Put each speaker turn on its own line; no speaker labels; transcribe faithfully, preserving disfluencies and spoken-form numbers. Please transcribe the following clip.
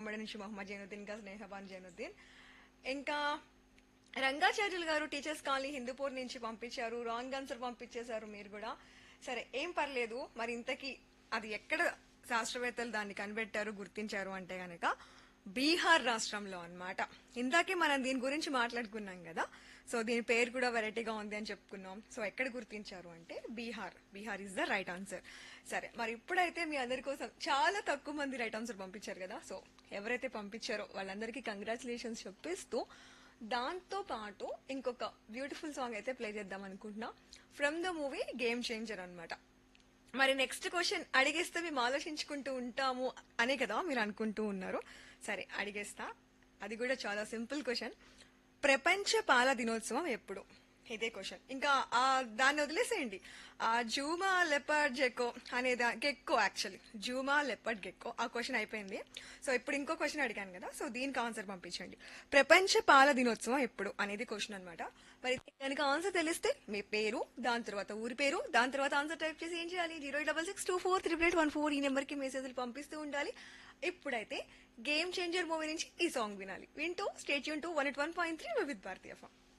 ఉమ్మడి నుంచి మొహమ్మద్ జైనుద్దీన్, ఇంకా స్నేహబాన్ జైనుద్దీన్, ఇంకా రంగాచార్యులు గారు టీచర్స్ కాలనీ హిందూపూర్ నుంచి పంపించారు. రాంగ్ ఆన్సర్ పంపించేశారు మీరు కూడా. సరే ఏం పర్లేదు. మరి ఇంతకీ అది ఎక్కడ శాస్త్రవేత్తలు దాన్ని కనిపెట్టారు, గుర్తించారు అంటే గనక బీహార్ రాష్ట్రంలో అన్నమాట. ఇందాకే మనం దీని గురించి మాట్లాడుకున్నాం కదా, సో దీని పేరు కూడా వెరైటీగా ఉంది అని చెప్పుకున్నాం. సో ఎక్కడ గుర్తించారు అంటే Bihar. Bihar is the right answer. సరే మరి ఇప్పుడైతే మీ అందరి కోసం చాలా తక్కువ మంది రైట్ ఆన్సర్ పంపించారు కదా, సో ఎవరైతే పంపించారో వాళ్ళందరికీ కంగ్రాచులేషన్స్ చెప్పిస్తూ దాంతో పాటు ఇంకొక బ్యూటిఫుల్ సాంగ్ అయితే ప్లే చేద్దాం అనుకుంటున్నా, from the movie game changer అన్నమాట. మరి నెక్స్ట్ క్వశ్చన్ అడిగేస్తే మేము ఆలోచించుకుంటూ ఉంటాము అనే కదా మీరు అనుకుంటూ ఉన్నారు. సరే అడిగేస్తా, అది కూడా చాలా సింపుల్ క్వశ్చన్. ప్రపంచ పాల దినోత్సవం ఎప్పుడు? ఇదే క్వశ్చన్. ఇంకా ఆ దాన్ని వదిలేసేయండి. ఆ జూమా లెపర్డ్ గెక్కో అనే దా గెక్కో యాక్చువల్లీ జూమా లెపర్డ్ గెక్కో ఆ క్వశ్చన్ అయిపోయింది. సో ఇప్పుడు ఇంకో క్వశ్చన్ అడిగాను కదా, సో దీనికి ఆన్సర్ పంపించండి. ప్రపంచ పాల దినోత్సవం ఎప్పుడు అనేది క్వశ్చన్ అనమాట. మరి కనుక ఆన్సర్ తెలిస్తే మీ పేరు, దాని తర్వాత ఊరి పేరు, దాని తర్వాత ఆన్సర్ టైప్ చేసి ఏం చేయాలి, zero double six two four triple eight one four ఈ నెంబర్ కి మెసేజ్లు పంపిస్తూ ఉండాలి. ఇప్పుడైతే గేమ్ చేంజర్ మూవీ నుంచి ఈ సాంగ్ వినాలి. వింటూ state Yoon to one at one point three with Bharatiya FM.